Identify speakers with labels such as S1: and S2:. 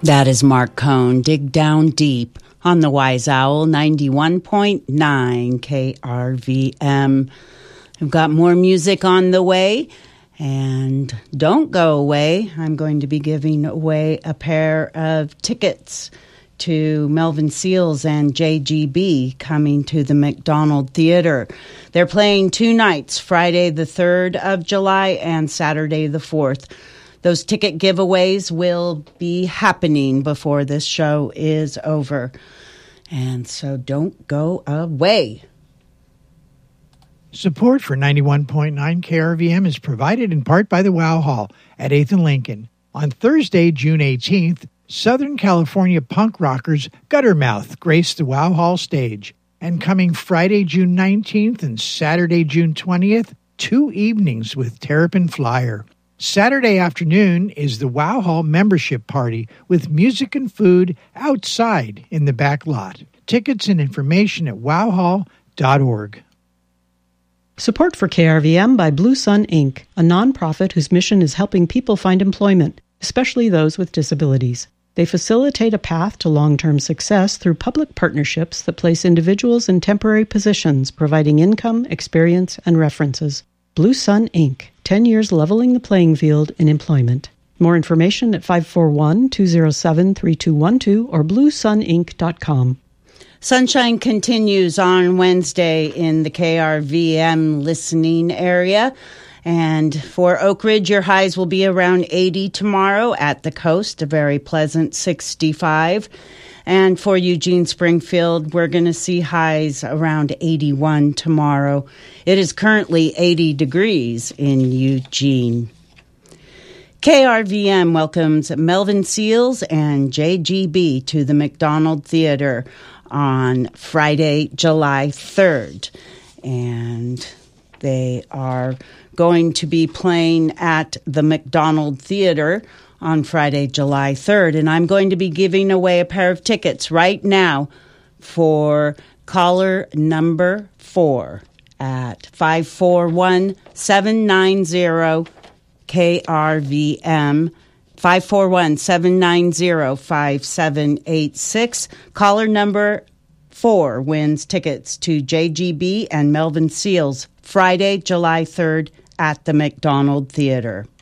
S1: That is Mark Cohn, Dig Down Deep on the Wise Owl 91.9 KRVM. I've got more music on the way, and don't go away. I'm going to be giving away a pair of tickets to Melvin Seals and JGB coming to the McDonald Theater. They're playing 2 nights, Friday the 3rd of July and Saturday the 4th. Those ticket giveaways will be happening before this show is over. And so don't go away.
S2: Support for 91.9 KRVM is provided in part by the Wow Hall at 8th and Lincoln. On Thursday, June 18th, Southern California punk rockers Guttermouth grace the Wow Hall stage. And coming Friday, June 19th and Saturday, June 20th, 2 evenings with Terrapin Flyer. Saturday afternoon is the Wow Hall membership party with music and food outside in the back lot. Tickets and information at wowhall.org.
S3: Support for KRVM by Blue Sun Inc., a nonprofit whose mission is helping people find employment, especially those with disabilities. They facilitate a path to long-term success through public partnerships that place individuals in temporary positions, providing income, experience, and references. Blue Sun Inc., 10 years leveling the playing field in employment. More information at 541-207-3212 or bluesuninc.com.
S1: Sunshine continues on Wednesday in the KRVM listening area. And for Oak Ridge, your highs will be around 80 tomorrow. At the coast, a very pleasant 65. And for Eugene Springfield, we're going to see highs around 81 tomorrow. It is currently 80 degrees in Eugene. KRVM welcomes Melvin Seals and JGB to the McDonald Theater on Friday, July 3rd. And they are going to be playing at the McDonald Theater on Friday, July 3rd. And I'm going to be giving away a pair of tickets right now for caller number 4 at 541-790-KRVM, 541-790-5786. Caller number 4 wins tickets to JGB and Melvin Seals Friday, July 3rd at the McDonald Theater.